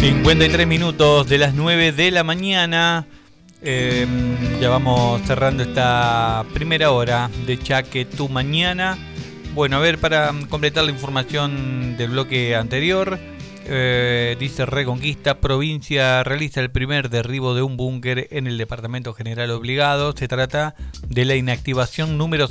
53 minutos de las 9 de la mañana. Ya vamos cerrando esta primera hora de Chaque Tu Mañana. Bueno, a ver, para completar la información del bloque anterior, dice Reconquista, provincia realiza el primer derribo de un búnker en el Departamento General Obligado. Se trata de la inactivación número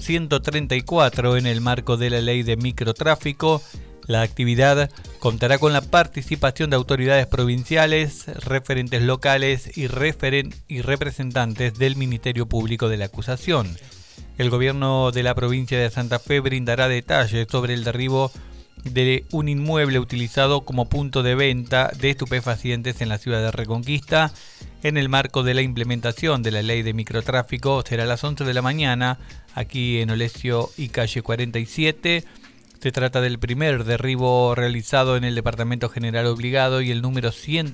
134 en el marco de la ley de microtráfico. La actividad contará con la participación de autoridades provinciales, referentes locales y representantes del Ministerio Público de la Acusación. El gobierno de la provincia de Santa Fe brindará detalles sobre el derribo de un inmueble utilizado como punto de venta de estupefacientes en la ciudad de Reconquista. En el marco de la implementación de la ley de microtráfico, será a las 11 de la mañana, aquí en Olesio y calle 47. Se trata del primer derribo realizado en el Departamento General Obligado y el número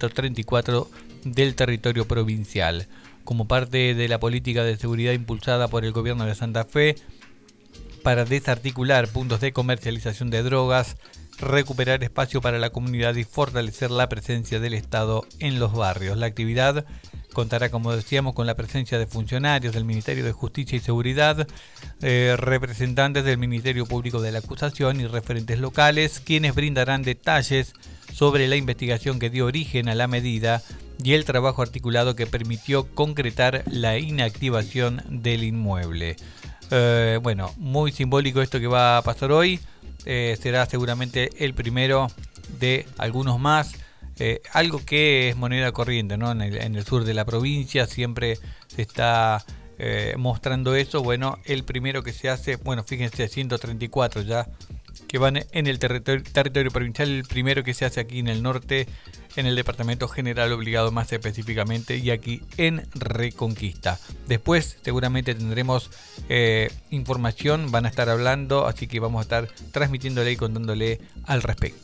134 del territorio provincial. Como parte de la política de seguridad impulsada por el gobierno de Santa Fe para desarticular puntos de comercialización de drogas, recuperar espacio para la comunidad y fortalecer la presencia del Estado en los barrios. La actividad contará, como decíamos, con la presencia de funcionarios del Ministerio de Justicia y Seguridad, representantes del Ministerio Público de la Acusación y referentes locales, quienes brindarán detalles sobre la investigación que dio origen a la medida y el trabajo articulado que permitió concretar la inactivación del inmueble. Bueno, muy simbólico esto que va a pasar hoy. Será seguramente el primero de algunos más. Algo que es moneda corriente, ¿no? En el sur de la provincia siempre se está mostrando eso. Bueno, el primero que se hace, bueno, fíjense, 134 ya que van en el territorio provincial. El primero que se hace aquí en el norte, en el Departamento General Obligado más específicamente, y aquí en Reconquista. Después seguramente tendremos información, van a estar hablando, así que vamos a estar transmitiéndole y contándole al respecto.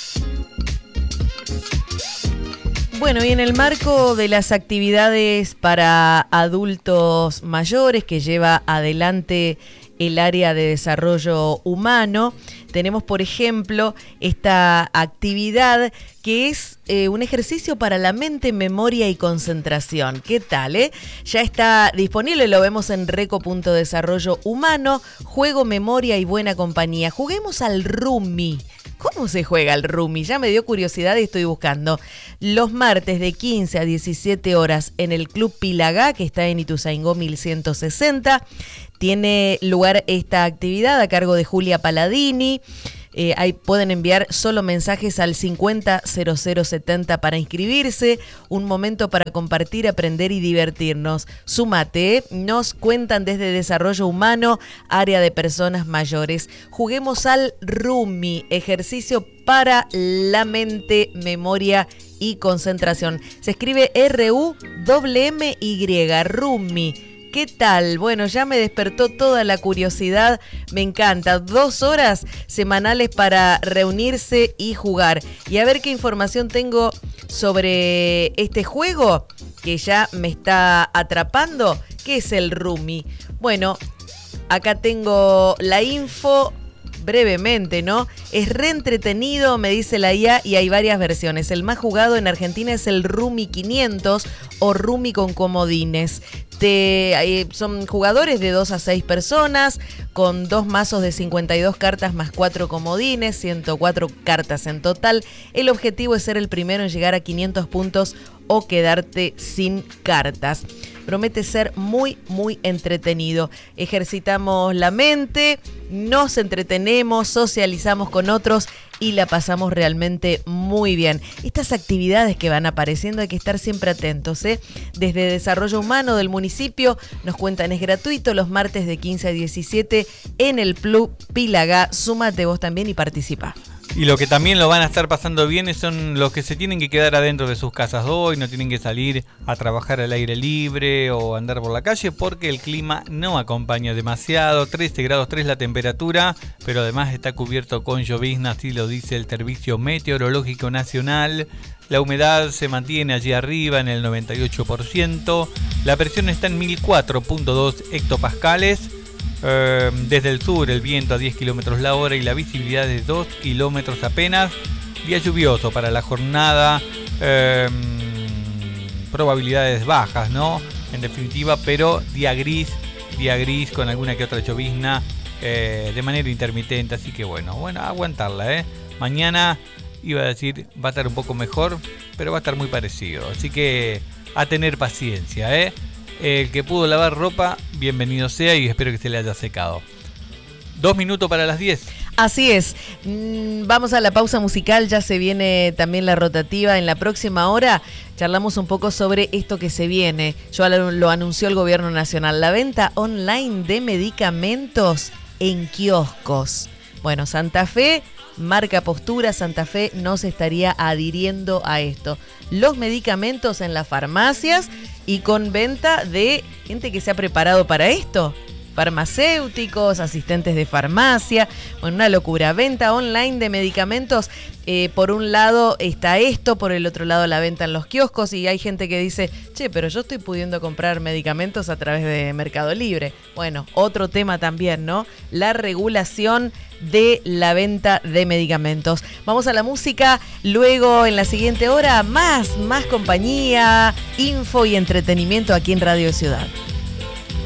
Bueno, y en el marco de las actividades para adultos mayores que lleva adelante el área de desarrollo humano, tenemos, por ejemplo, esta actividad que es un ejercicio para la mente, memoria y concentración. ¿Qué tal, Ya está disponible, lo vemos en Reco.Desarrollo Humano, juego, memoria y buena compañía. Juguemos al Rummy. ¿Cómo se juega el Rummy? Ya me dio curiosidad y estoy buscando. Los martes de 15 a 17 horas en el Club Pilagá, que está en Ituzaingó 1160. Tiene lugar esta actividad a cargo de Julia Paladini. Ahí pueden enviar solo mensajes al 500070 para inscribirse. Un momento para compartir, aprender y divertirnos. Súmate, nos cuentan desde Desarrollo Humano, área de personas mayores. Juguemos al Rummy, ejercicio para la mente, memoria y concentración. Se escribe RUMMY, Rummy. ¿Qué tal? Bueno, ya me despertó toda la curiosidad, me encanta. 2 horas semanales para reunirse y jugar. Y a ver qué información tengo sobre este juego que ya me está atrapando. ¿Qué es el Rummy? Bueno, acá tengo la info brevemente, ¿no? Es re entretenido, me dice la IA, y hay varias versiones. El más jugado en Argentina es el Rummy 500 o Rummy con comodines. Son jugadores de 2 a 6 personas con 2 mazos de 52 cartas más 4 comodines, 104 cartas en total. El objetivo es ser el primero en llegar a 500 puntos o quedarte sin cartas. Promete ser muy, muy entretenido. Ejercitamos la mente, nos entretenemos, socializamos con otros y la pasamos realmente muy bien. Estas actividades que van apareciendo hay que estar siempre atentos, Desde Desarrollo Humano del municipio nos cuentan, es gratuito los martes de 15 a 17 en el Club Pilagá. Súmate vos también y participa. Y lo que también lo van a estar pasando bien son los que se tienen que quedar adentro de sus casas hoy, no tienen que salir a trabajar al aire libre o andar por la calle porque el clima no acompaña demasiado. 13 grados 3 la temperatura, pero además está cubierto con llovizna, así lo dice el Servicio Meteorológico Nacional. La humedad se mantiene allí arriba en el 98%. La presión está en 1004.2 hectopascales. Desde el sur el viento a 10 kilómetros la hora y la visibilidad de 2 kilómetros apenas. Día lluvioso para la jornada probabilidades bajas, ¿no? En definitiva, pero día gris con alguna que otra llovizna de manera intermitente, así que bueno, aguantarla, Mañana iba a decir va a estar un poco mejor, pero va a estar muy parecido, así que a tener paciencia, El que pudo lavar ropa, bienvenido sea y espero que se le haya secado. 2 minutos para las 10. Así es. Vamos a la pausa musical, ya se viene también la rotativa. En la próxima hora charlamos un poco sobre esto que se viene. Ya lo anunció el gobierno nacional, la venta online de medicamentos en kioscos. Bueno, Santa Fe marca postura, Santa Fe no se estaría adhiriendo a esto. Los medicamentos en las farmacias y con venta de gente que se ha preparado para esto. Farmacéuticos, asistentes de farmacia, bueno, una locura. Venta online de medicamentos, por un lado está esto, por el otro lado la venta en los kioscos y hay gente que dice, che, pero yo estoy pudiendo comprar medicamentos a través de Mercado Libre. Bueno, otro tema también, ¿no? La regulación de la venta de medicamentos. Vamos a la música, luego en la siguiente hora más compañía, info y entretenimiento aquí en Radio Ciudad.